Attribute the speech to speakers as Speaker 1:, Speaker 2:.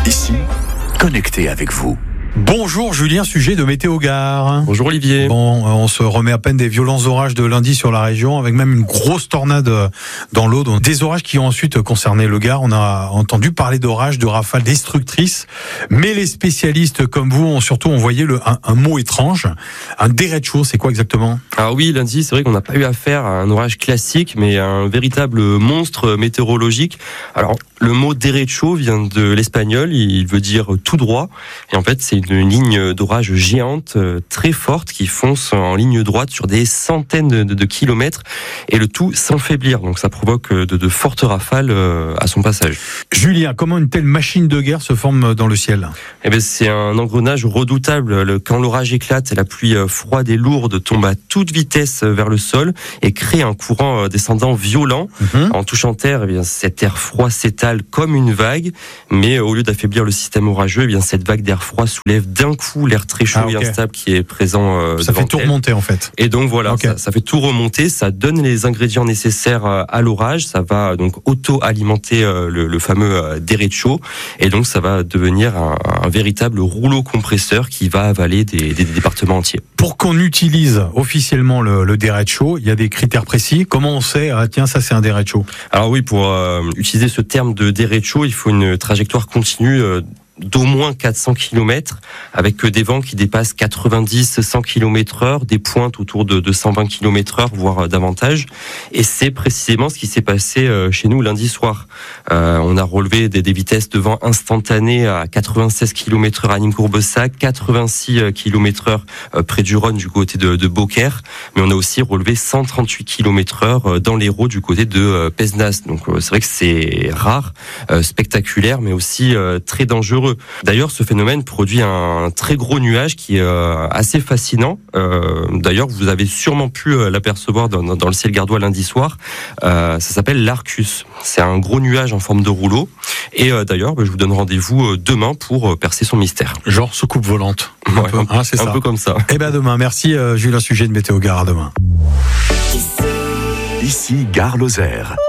Speaker 1: Ici, connecté avec vous.
Speaker 2: Bonjour Julien, sujet de Météo Gare.
Speaker 3: Bonjour Olivier.
Speaker 2: Bon, on se remet à peine des violents orages de lundi sur la région, avec même une grosse tornade dans l'eau. Donc des orages qui ont ensuite concerné le Gard. On a entendu parler d'orages, de rafales destructrices. Mais les spécialistes comme vous ont surtout envoyé un mot étrange, un derecho. C'est quoi exactement?
Speaker 3: Alors oui, lundi, c'est vrai qu'on n'a pas eu affaire à un orage classique, mais à un véritable monstre météorologique. Alors, le mot derecho vient de l'espagnol, il veut dire tout droit. Et en fait, c'est une ligne d'orage géante, très forte, qui fonce en ligne droite sur des centaines de kilomètres, et le tout sans faiblir. Donc ça provoque de fortes rafales à son passage.
Speaker 2: Julien, comment une telle machine de guerre se forme dans le ciel?
Speaker 3: Eh bien, c'est un engrenage redoutable. Quand l'orage éclate, la pluie froide et lourde tombe à toute vitesse vers le sol et crée un courant descendant violent. En touchant terre, eh bien, cet air froid s'étale comme une vague, mais au lieu d'affaiblir le système orageux, eh bien, cette vague d'air froid soulève d'un coup l'air très chaud et instable qui est présent
Speaker 2: ça fait tout remonter en fait.
Speaker 3: Et donc voilà, ça fait tout remonter, ça donne les ingrédients nécessaires à l'orage, ça va donc auto-alimenter le fameux derecho, et donc ça va devenir un véritable rouleau compresseur qui va avaler des départements entiers.
Speaker 2: Pour qu'on utilise officiellement le derecho, il y a des critères précis. Comment on sait, tiens, ça c'est un derecho?
Speaker 3: Alors oui, pour utiliser ce terme de derecho, il faut une trajectoire continue d'au moins 400 km, avec des vents qui dépassent 90-100 km/h, des pointes autour de 120 km/h, voire davantage. Et c'est précisément ce qui s'est passé chez nous lundi soir. On a relevé des vitesses de vent instantanées à 96 km/h à Nîmes-Courbessac, 86 km/h près du Rhône du côté de Beaucaire, mais on a aussi relevé 138 km/h dans l'Hérault du côté de Pézenas. Donc c'est vrai que c'est rare, spectaculaire, mais aussi très dangereux. D'ailleurs, ce phénomène produit un très gros nuage qui est assez fascinant. D'ailleurs, vous avez sûrement pu l'apercevoir dans le ciel gardois lundi soir. Ça s'appelle l'Arcus. C'est un gros nuage en forme de rouleau. Et d'ailleurs, je vous donne rendez-vous demain pour percer son mystère.
Speaker 2: Genre soucoupe volante.
Speaker 3: C'est un peu comme ça.
Speaker 2: Et bien demain. Merci Julien, sujet de Météo Gare. À demain.
Speaker 1: Ici, Gare Lozère.